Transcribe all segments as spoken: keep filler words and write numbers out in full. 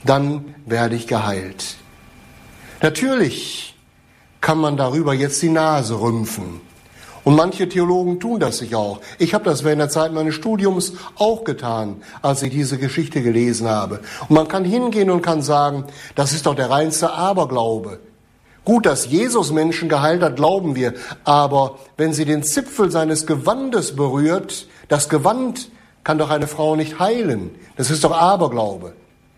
dann werde ich geheilt. Natürlich kann man darüber jetzt die Nase rümpfen. Und manche Theologen tun das sich auch. Ich habe das während der Zeit meines Studiums auch getan, als ich diese Geschichte gelesen habe. Und man kann hingehen und kann sagen, das ist doch der reinste Aberglaube. Gut, dass Jesus Menschen geheilt hat, glauben wir. Aber wenn sie den Zipfel seines Gewandes berührt, das Gewand kann doch eine Frau nicht heilen. Das ist doch Aberglaube.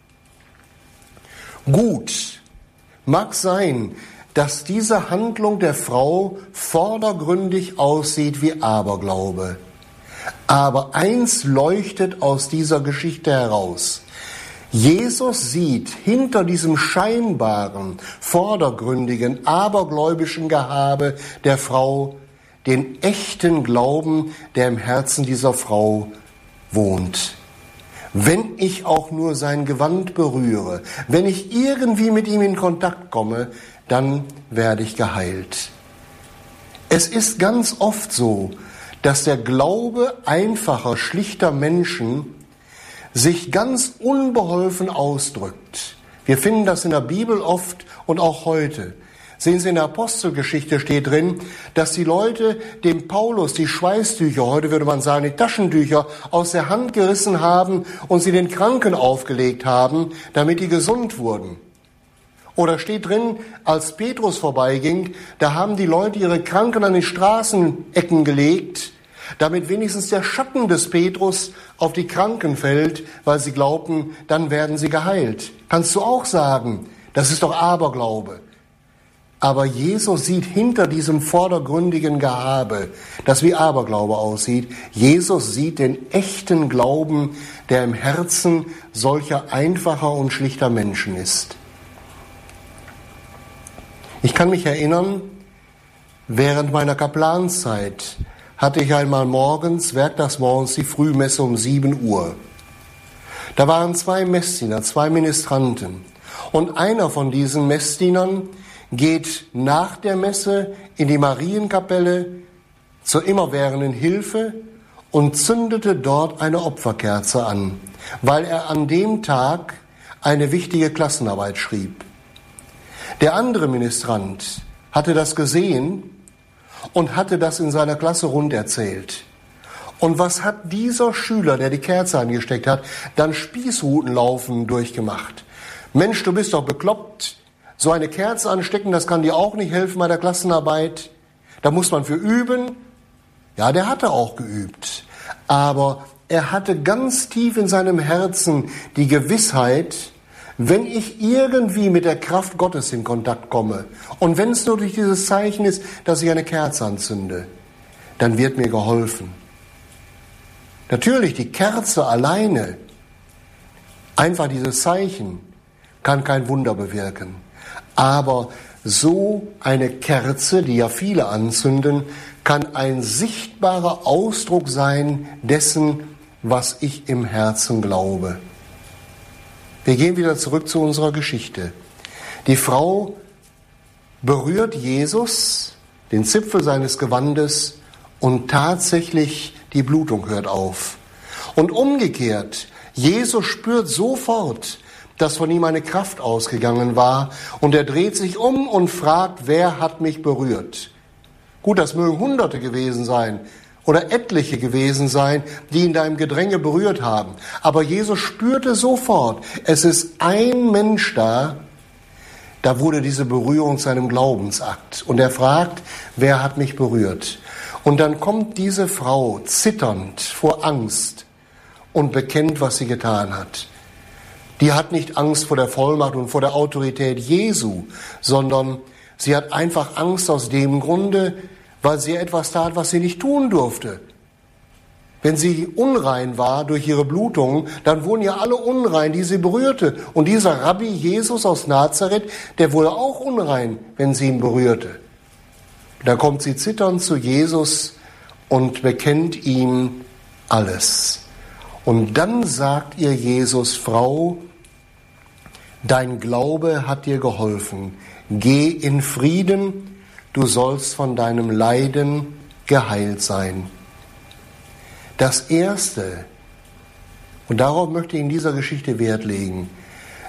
Gut, mag sein, dass diese Handlung der Frau vordergründig aussieht wie Aberglaube. Aber eins leuchtet aus dieser Geschichte heraus. Jesus sieht hinter diesem scheinbaren, vordergründigen, abergläubischen Gehabe der Frau den echten Glauben, der im Herzen dieser Frau wohnt. Wenn ich auch nur sein Gewand berühre, wenn ich irgendwie mit ihm in Kontakt komme, dann werde ich geheilt. Es ist ganz oft so, dass der Glaube einfacher, schlichter Menschen sich ganz unbeholfen ausdrückt. Wir finden das in der Bibel oft und auch heute. Sehen Sie, in der Apostelgeschichte steht drin, dass die Leute dem Paulus die Schweißtücher, heute würde man sagen die Taschentücher, aus der Hand gerissen haben und sie den Kranken aufgelegt haben, damit die gesund wurden. Oder steht drin, als Petrus vorbeiging, da haben die Leute ihre Kranken an die Straßenecken gelegt, damit wenigstens der Schatten des Petrus auf die Kranken fällt, weil sie glaubten, dann werden sie geheilt. Kannst du auch sagen, das ist doch Aberglaube. Aber Jesus sieht hinter diesem vordergründigen Gehabe, das wie Aberglaube aussieht, Jesus sieht den echten Glauben, der im Herzen solcher einfacher und schlichter Menschen ist. Ich kann mich erinnern, während meiner Kaplanszeit hatte ich einmal morgens, werktagsmorgens, die Frühmesse um sieben Uhr. Da waren zwei Messdiener, zwei Ministranten. Und einer von diesen Messdienern geht nach der Messe in die Marienkapelle zur immerwährenden Hilfe und zündete dort eine Opferkerze an, weil er an dem Tag eine wichtige Klassenarbeit schrieb. Der andere Ministrant hatte das gesehen und hatte das in seiner Klasse rund erzählt. Und was hat dieser Schüler, der die Kerze angesteckt hat, dann Spießrutenlaufen durchgemacht? Mensch, du bist doch bekloppt. So eine Kerze anstecken, das kann dir auch nicht helfen bei der Klassenarbeit. Da muss man für üben. Ja, der hatte auch geübt. Aber er hatte ganz tief in seinem Herzen die Gewissheit, wenn ich irgendwie mit der Kraft Gottes in Kontakt komme und wenn es nur durch dieses Zeichen ist, dass ich eine Kerze anzünde, dann wird mir geholfen. Natürlich, die Kerze alleine, einfach dieses Zeichen, kann kein Wunder bewirken. Aber so eine Kerze, die ja viele anzünden, kann ein sichtbarer Ausdruck sein dessen, was ich im Herzen glaube. Wir gehen wieder zurück zu unserer Geschichte. Die Frau berührt Jesus, den Zipfel seines Gewandes, und tatsächlich die Blutung hört auf. Und umgekehrt, Jesus spürt sofort, dass von ihm eine Kraft ausgegangen war, und er dreht sich um und fragt, wer hat mich berührt? Gut, das mögen Hunderte gewesen sein oder etliche gewesen sein, die ihn da im Gedränge berührt haben. Aber Jesus spürte sofort, es ist ein Mensch da, da wurde diese Berührung zu einem Glaubensakt. Und er fragt, wer hat mich berührt? Und dann kommt diese Frau zitternd vor Angst und bekennt, was sie getan hat. Die hat nicht Angst vor der Vollmacht und vor der Autorität Jesu, sondern sie hat einfach Angst aus dem Grunde, weil sie etwas tat, was sie nicht tun durfte. Wenn sie unrein war durch ihre Blutung, dann wurden ja alle unrein, die sie berührte. Und dieser Rabbi Jesus aus Nazareth, der wurde auch unrein, wenn sie ihn berührte. Da kommt sie zitternd zu Jesus und bekennt ihm alles. Und dann sagt ihr Jesus, Frau, dein Glaube hat dir geholfen. Geh in Frieden, du sollst von deinem Leiden geheilt sein. Das Erste, und darauf möchte ich in dieser Geschichte Wert legen,